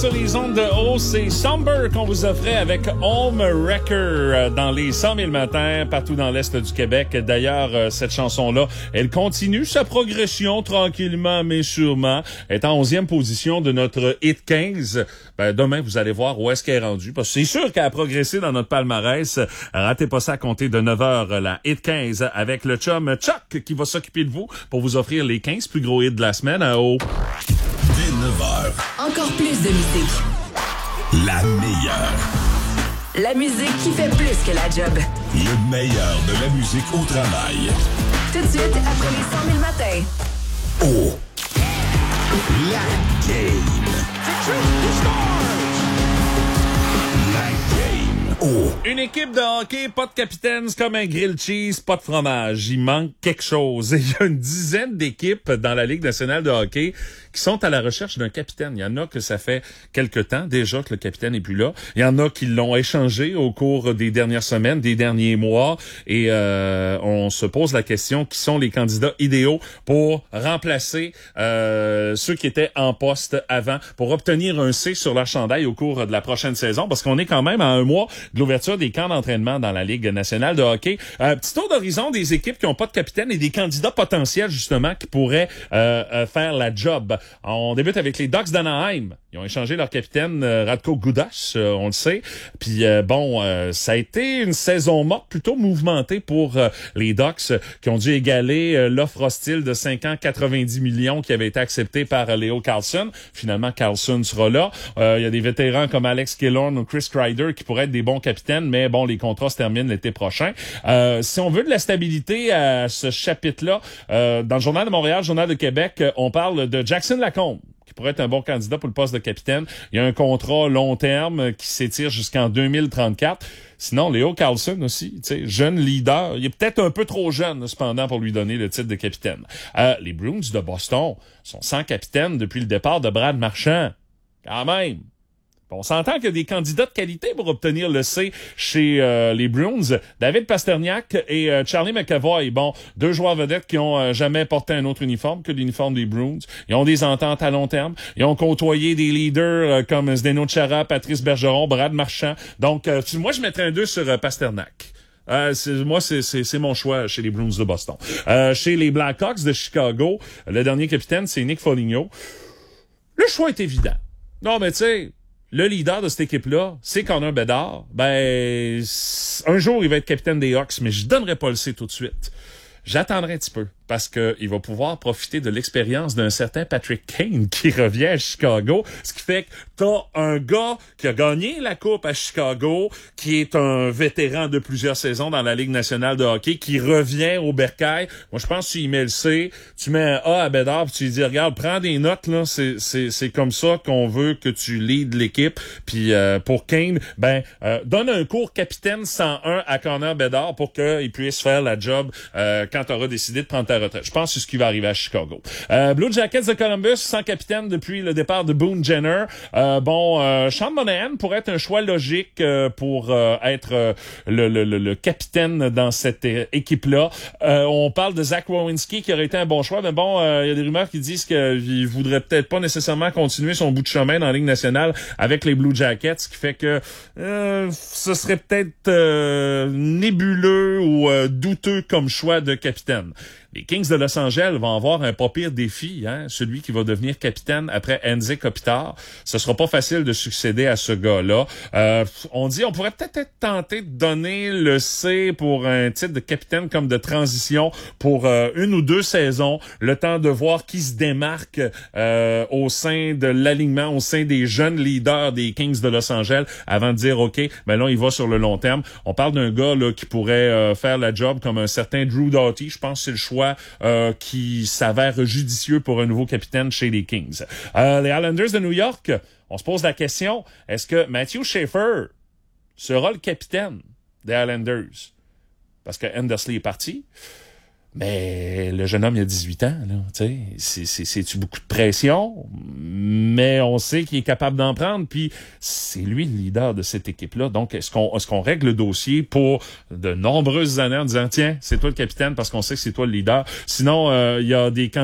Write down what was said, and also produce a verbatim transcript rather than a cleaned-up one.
sur les ondes de haut, c'est Somber qu'on vous offrait avec Home Wrecker dans les cent mille matins partout dans l'Est du Québec. D'ailleurs, cette chanson-là, elle continue sa progression tranquillement mais sûrement. Elle est en onzième position de notre Hit quinze. Ben, demain, vous allez voir où est-ce qu'elle est rendue. Parce que c'est sûr qu'elle a progressé dans notre palmarès. Ratez pas ça à compter de neuf heures, la Hit quinze, avec le chum Chuck qui va s'occuper de vous pour vous offrir les quinze plus gros hits de la semaine à haut. Dès neuf heures. Encore plus de musique. La meilleure. La musique qui fait plus que la job. Le meilleur de la musique au travail. Tout de suite, après les cent mille matins. Oh. La game. La game. Oh. Une équipe de hockey, pas de capitaine, c'est comme un grilled cheese, pas de fromage. Il manque quelque chose. Il y a une dizaine d'équipes dans la Ligue nationale de hockey qui sont à la recherche d'un capitaine. Il y en a que ça fait quelque temps déjà que le capitaine n'est plus là. Il y en a qui l'ont échangé au cours des dernières semaines, des derniers mois. Et euh, on se pose la question, qui sont les candidats idéaux pour remplacer euh, ceux qui étaient en poste avant, pour obtenir un C sur leur chandail au cours de la prochaine saison, parce qu'on est quand même à un mois de l'ouverture des camps d'entraînement dans la Ligue nationale de hockey. Un petit tour d'horizon des équipes qui n'ont pas de capitaine et des candidats potentiels, justement, qui pourraient euh, euh, faire la job. On débute avec les Ducks d'Anaheim. Ils ont échangé leur capitaine euh, Radko Gudas, euh, on le sait. Puis euh, bon, euh, ça a été une saison morte plutôt mouvementée pour euh, les Ducks, euh, qui ont dû égaler euh, l'offre hostile de cinq ans, quatre-vingt-dix millions qui avait été acceptée par euh, Leo Carlsson. Finalement, Carlsson sera là. Euh, il y a des vétérans comme Alex Killorn ou Chris Kreider qui pourraient être des bons capitaines, mais bon, les contrats se terminent l'été prochain. Euh, si on veut de la stabilité à ce chapitre-là, euh, dans le Journal de Montréal, le Journal de Québec, on parle de Jackson Lacombe, qui pourrait être un bon candidat pour le poste de capitaine. Il y a un contrat long terme qui s'étire jusqu'en deux mille trente-quatre. Sinon, Leo Carlsson aussi, tu sais, jeune leader. Il est peut-être un peu trop jeune, cependant, pour lui donner le titre de capitaine. Euh, les Bruins de Boston sont sans capitaine depuis le départ de Brad Marchand. Quand même. On s'entend qu'il y a des candidats de qualité pour obtenir le C chez euh, les Bruins. David Pasternak et euh, Charlie McAvoy, bon, deux joueurs vedettes qui ont euh, jamais porté un autre uniforme que l'uniforme des Bruins. Ils ont des ententes à long terme. Ils ont côtoyé des leaders euh, comme Zdeno Chara, Patrice Bergeron, Brad Marchand. Donc, euh, moi, je mettrais un deux sur euh, Pasternak. Euh, c'est, moi, c'est, c'est, c'est mon choix chez les Bruins de Boston. Euh, chez les Blackhawks de Chicago, le dernier capitaine, c'est Nick Foligno. Le choix est évident. Non, mais tu sais, le leader de cette équipe-là, c'est Connor Bedard. Ben, un jour, il va être capitaine des Hawks, mais je donnerai pas le C tout de suite. J'attendrai un petit peu, parce que il va pouvoir profiter de l'expérience d'un certain Patrick Kane qui revient à Chicago, ce qui fait que t'as un gars qui a gagné la coupe à Chicago, qui est un vétéran de plusieurs saisons dans la Ligue nationale de hockey, qui revient au bercail. Moi, je pense que tu y mets le C, tu mets un A à Bedard, puis tu lui dis, regarde, prends des notes, là, c'est, c'est, c'est comme ça qu'on veut que tu leads l'équipe. Puis euh, pour Kane, ben, euh, donne un cours capitaine cent un à Connor Bedard pour qu'il puisse faire la job euh, quand tu auras décidé de prendre ta retraite. Je pense que c'est ce qui va arriver à Chicago. Euh, Blue Jackets de Columbus, sans capitaine depuis le départ de Boone Jenner. Euh, bon, euh, Sean Monahan pourrait être un choix logique euh, pour euh, être euh, le, le, le, le capitaine dans cette euh, équipe-là. Euh, on parle de Zach Werenski qui aurait été un bon choix, mais bon, il euh, y a des rumeurs qui disent qu'il voudrait peut-être pas nécessairement continuer son bout de chemin dans la Ligue nationale avec les Blue Jackets, ce qui fait que euh, ce serait peut-être euh, nébuleux ou euh, douteux comme choix de capitaine. Les Kings de Los Angeles vont avoir un pas pire défi, hein, celui qui va devenir capitaine après Anze Kopitar. Ce sera pas facile de succéder à ce gars-là. Euh, on dit, on pourrait peut-être être tenté de donner le C pour un titre de capitaine comme de transition pour euh, une ou deux saisons, le temps de voir qui se démarque euh, au sein de l'alignement, au sein des jeunes leaders des Kings de Los Angeles, avant de dire, OK, ben là, il va sur le long terme. On parle d'un gars là qui pourrait euh, faire la job comme un certain Drew Doughty. Je pense que c'est le choix Euh, qui s'avère judicieux pour un nouveau capitaine chez les Kings. Euh, les Islanders de New York, on se pose la question, est-ce que Matthew Schaefer sera le capitaine des Islanders? Parce que Andersley est parti. Mais le jeune homme, il a dix-huit ans, là, tu sais, c'est, c'est, c'est-tu beaucoup de pression? Mais on sait qu'il est capable d'en prendre, puis c'est lui le leader de cette équipe-là. Donc, est-ce qu'on, est-ce qu'on règle le dossier pour de nombreuses années en disant, tiens, c'est toi le capitaine parce qu'on sait que c'est toi le leader? Sinon, euh, il y a des